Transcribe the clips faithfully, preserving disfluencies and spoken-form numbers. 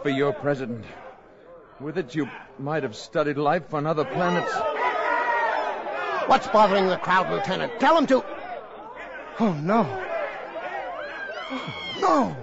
be your president. With it, you might have studied life on other planets. What's bothering the crowd, Lieutenant? Tell them to... Oh, no. Oh, no.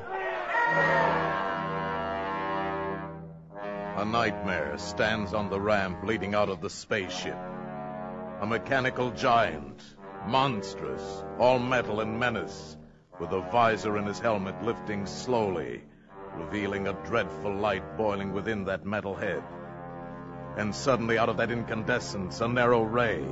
A nightmare stands on the ramp leading out of the spaceship. A mechanical giant, monstrous, all metal and menace, with a visor in his helmet lifting slowly, revealing a dreadful light boiling within that metal head. And suddenly, out of that incandescence, a narrow ray.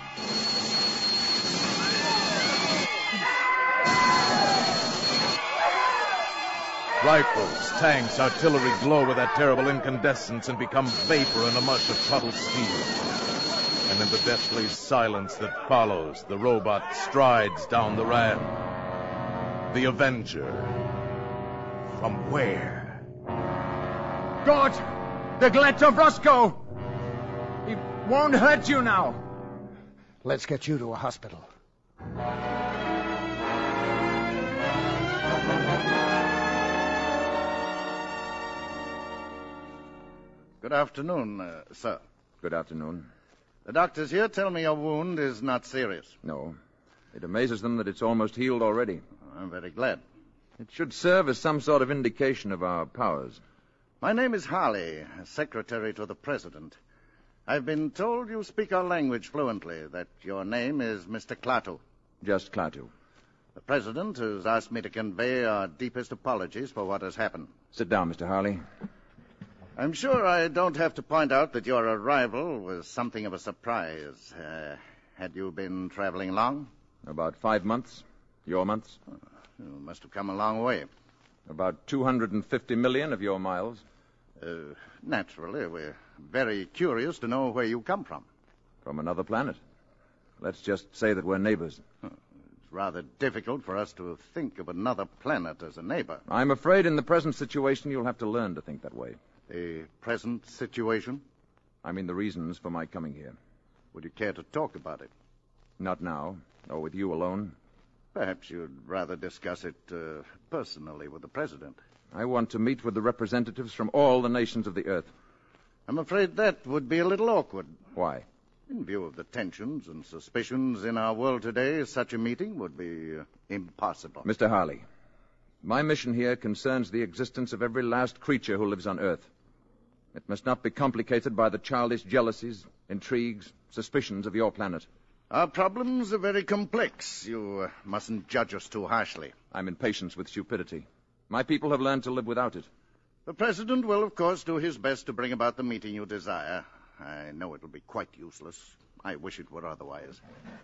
Rifles, tanks, artillery glow with that terrible incandescence and become vapor in a mush of puddled steel. And in the deathly silence that follows, the robot strides down the ramp. The Avenger. From where? God! The Gletto Roscoe! He won't hurt you now. Let's get you to a hospital. Good afternoon, uh, sir. Good afternoon. The doctors here tell me your wound is not serious. No. It amazes them that it's almost healed already. I'm very glad. It should serve as some sort of indication of our powers. My name is Harley, secretary to the president. I've been told you speak our language fluently, that your name is Mister Klaatu. Just Klaatu. The president has asked me to convey our deepest apologies for what has happened. Sit down, Mister Harley. I'm sure I don't have to point out that your arrival was something of a surprise. Uh, had you been traveling long? About five months. Your months? You must have come a long way. About two hundred fifty million of your miles. Uh, naturally, we're very curious to know where you come from. From another planet. Let's just say that we're neighbors. It's rather difficult for us to think of another planet as a neighbor. I'm afraid in the present situation you'll have to learn to think that way. The present situation? I mean the reasons for my coming here. Would you care to talk about it? Not now, or with you alone. Perhaps you'd rather discuss it uh, personally with the president. I want to meet with the representatives from all the nations of the Earth. I'm afraid that would be a little awkward. Why? In view of the tensions and suspicions in our world today, such a meeting would be uh, impossible. Mister Harley, my mission here concerns the existence of every last creature who lives on Earth. It must not be complicated by the childish jealousies, intrigues, suspicions of your planet. Our problems are very complex. You uh, mustn't judge us too harshly. I'm impatient with stupidity. My people have learned to live without it. The president will, of course, do his best to bring about the meeting you desire. I know it'll be quite useless. I wish it were otherwise.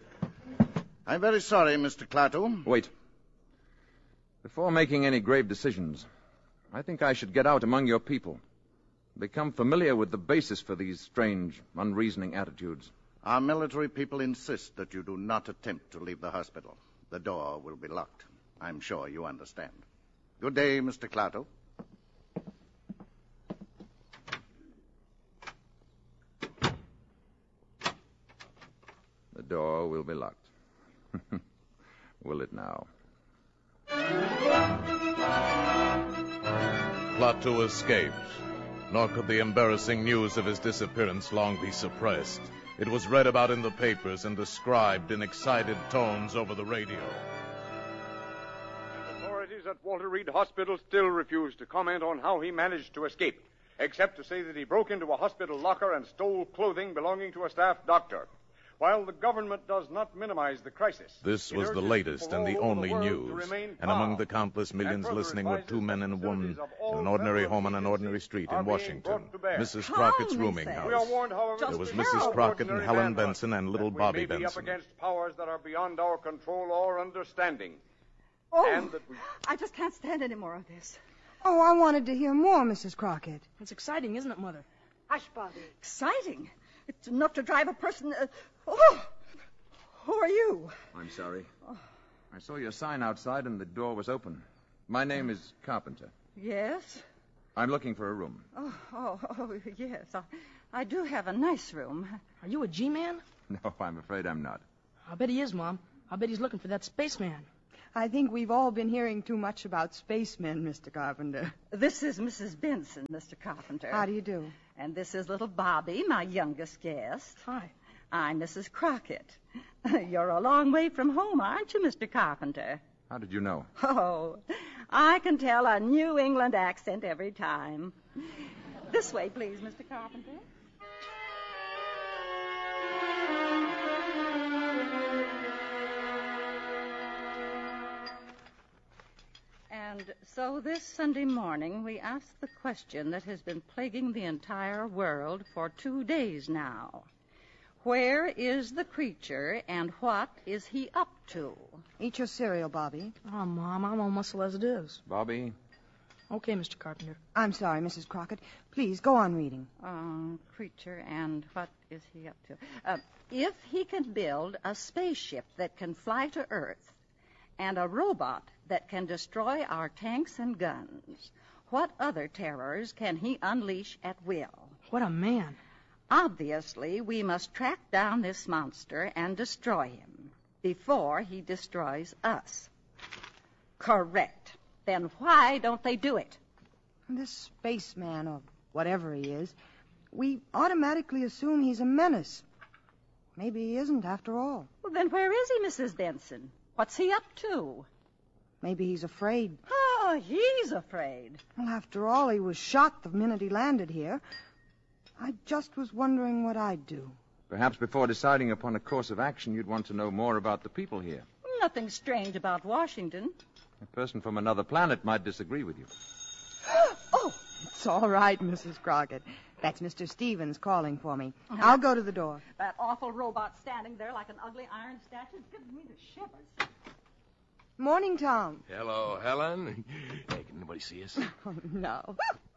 I'm very sorry, Mister Klaatu. Wait. Before making any grave decisions, I think I should get out among your people. Become familiar with the basis for these strange, unreasoning attitudes. Our military people insist that you do not attempt to leave the hospital. The door will be locked. I'm sure you understand. Good day, Mister Klaatu. The door will be locked. Will it now? Klaatu escaped, nor could the embarrassing news of his disappearance long be suppressed. It was read about in the papers and described in excited tones over the radio. Authorities at Walter Reed Hospital still refuse to comment on how he managed to escape, except to say that he broke into a hospital locker and stole clothing belonging to a staff doctor. While the government does not minimize the crisis... This was the latest and the only news. And among the countless millions listening were two men and a woman in an ordinary home on an ordinary street in Washington. Missus Crockett's rooming house. We are warned, however, There was Missus Crockett and Helen Benson and little Bobby we may be Benson. up against powers that are beyond our control or understanding. Oh, And that we... I just can't stand any more of this. Oh, I wanted to hear more, Missus Crockett. It's exciting, isn't it, Mother? Hush, Bobby. Exciting. It's enough to drive a person... Uh, oh, who are you? I'm sorry. I saw your sign outside and the door was open. My name is Carpenter. Yes? I'm looking for a room. Oh, oh, oh yes. I, I do have a nice room. Are you a G-man? No, I'm afraid I'm not. I bet he is, Mom. I bet he's looking for that spaceman. I think we've all been hearing too much about spacemen, Mister Carpenter. This is Missus Benson, Mister Carpenter. How do you do? And this is little Bobby, my youngest guest. Hi. I'm Missus Crockett. You're a long way from home, aren't you, Mister Carpenter? How did you know? Oh, I can tell a New England accent every time. This way, please, Mister Carpenter. And so this Sunday morning, we asked the question that has been plaguing the entire world for two days now. Where is the creature, and what is he up to? Eat your cereal, Bobby. Oh, Mom, I'm on muscle as it is. Bobby? Okay, Mister Carpenter. I'm sorry, Missus Crockett. Please, go on reading. Uh, creature, and what is he up to? Uh, if he can build a spaceship that can fly to Earth, and a robot that can destroy our tanks and guns, what other terrors can he unleash at will? What a man. Obviously, we must track down this monster and destroy him before he destroys us. Correct. Then why don't they do it? This spaceman, or whatever he is, we automatically assume he's a menace. Maybe he isn't, after all. Well, then where is he, Missus Benson? What's he up to? Maybe he's afraid. Oh, he's afraid. Well, after all, he was shot the minute he landed here. I just was wondering what I'd do. Perhaps before deciding upon a course of action, you'd want to know more about the people here. Nothing strange about Washington. A person from another planet might disagree with you. Oh, it's all right, Missus Crockett. That's Mister Stevens calling for me. Uh-huh. I'll go to the door. That awful robot standing there like an ugly iron statue is giving me the shivers. Morning, Tom. Hello, Helen. Hey, can anybody see us? Oh, no.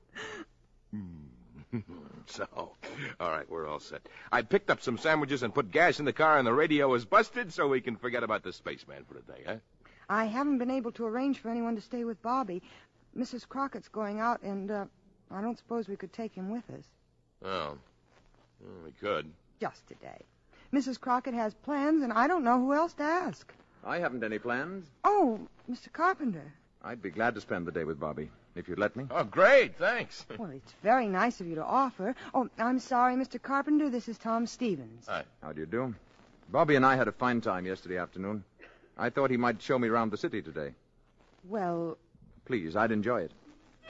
So, all right, we're all set. I picked up some sandwiches and put gas in the car, and the radio is busted, so we can forget about the spaceman for the day, huh? I haven't been able to arrange for anyone to stay with Bobby. Missus Crockett's going out, and uh, I don't suppose we could take him with us. Oh, well, we could. Just today. Missus Crockett has plans, and I don't know who else to ask. I haven't any plans. Oh, Mister Carpenter. I'd be glad to spend the day with Bobby, if you'd let me. Oh, great, thanks. Well, it's very nice of you to offer. Oh, I'm sorry, Mister Carpenter. This is Tom Stevens. Hi. How do you do? Bobby and I had a fine time yesterday afternoon. I thought he might show me around the city today. Well... Please, I'd enjoy it.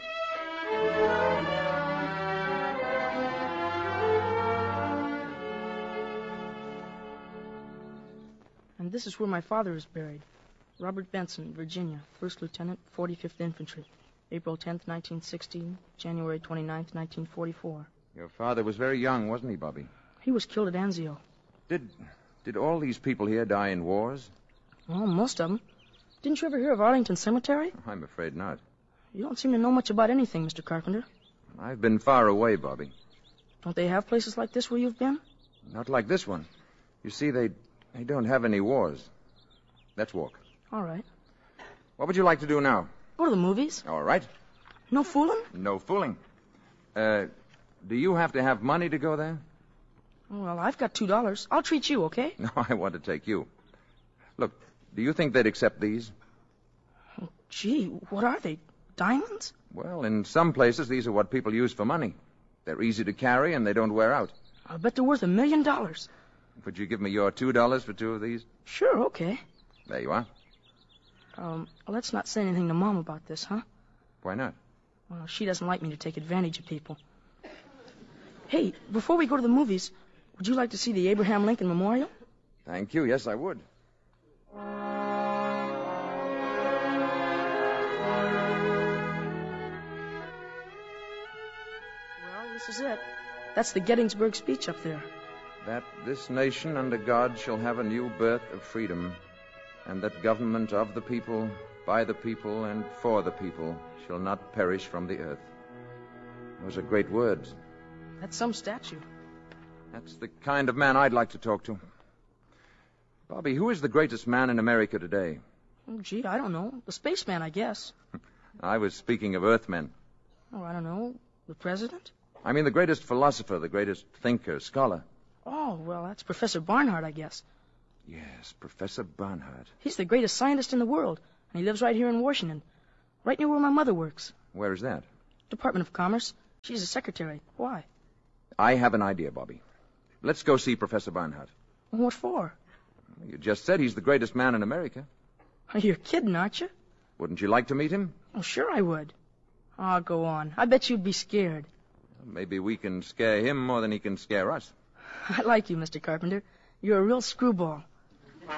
And this is where my father is buried. Robert Benson, Virginia, First Lieutenant, forty-fifth Infantry. April tenth, nineteen sixty, January twenty-ninth, nineteen forty-four. Your father was very young, wasn't he, Bobby? He was killed at Anzio. Did did all these people here die in wars? Well, most of them. Didn't you ever hear of Arlington Cemetery? I'm afraid not. You don't seem to know much about anything, Mister Carpenter. I've been far away, Bobby. Don't they have places like this where you've been? Not like this one. You see, they they don't have any wars. Let's walk. All right. What would you like to do now? Go to the movies. All right. No fooling? No fooling. Uh, do you have to have money to go there? Well, I've got two dollars. I'll treat you, okay? No, I want to take you. Look, do you think they'd accept these? Oh, gee, what are they? Diamonds? Well, in some places, these are what people use for money. They're easy to carry, and they don't wear out. I'll bet they're worth a million dollars. Would you give me your two dollars for two of these? Sure, okay. There you are. Um, let's not say anything to Mom about this, huh? Why not? Well, she doesn't like me to take advantage of people. Hey, before we go to the movies, would you like to see the Abraham Lincoln Memorial? Thank you. Yes, I would. Well, this is it. That's the Gettysburg speech up there. That this nation under God shall have a new birth of freedom, and that government of the people, by the people, and for the people shall not perish from the earth. Those are great words. That's some statue. That's the kind of man I'd like to talk to. Bobby, who is the greatest man in America today? Oh, gee, I don't know. The spaceman, I guess. I was speaking of Earthmen. Oh, I don't know. The president? I mean the greatest philosopher, the greatest thinker, scholar. Oh, well, that's Professor Barnard, I guess. Yes, Professor Barnard. He's the greatest scientist in the world. And he lives right here in Washington, right near where my mother works. Where is that? Department of Commerce. She's a secretary. Why? I have an idea, Bobby. Let's go see Professor Barnhart. What for? You just said he's the greatest man in America. You're kidding, aren't you? Wouldn't you like to meet him? Oh, sure I would. Oh, go on. I bet you'd be scared. Maybe we can scare him more than he can scare us. I like you, Mister Carpenter. You're a real screwball.